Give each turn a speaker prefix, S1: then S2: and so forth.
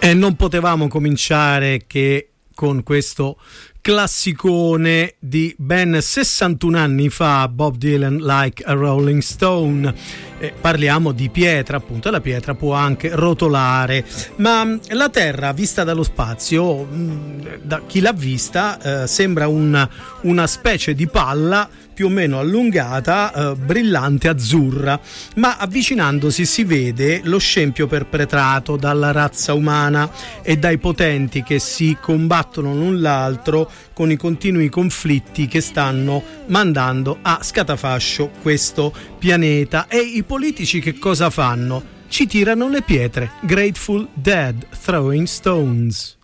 S1: E non potevamo cominciare che con questo classicone di ben 61 anni fa, Bob Dylan, Like a Rolling Stone. Parliamo di pietra, appunto, e la pietra può anche rotolare, ma la Terra vista dallo spazio, da chi l'ha vista, sembra una specie di palla più o meno allungata, brillante, azzurra, ma avvicinandosi si vede lo scempio perpetrato dalla razza umana e dai potenti che si combattono l'un l'altro con i continui conflitti che stanno mandando a scatafascio questo pianeta. E i politici che cosa fanno? Ci tirano le pietre. Grateful Dead, Throwing Stones.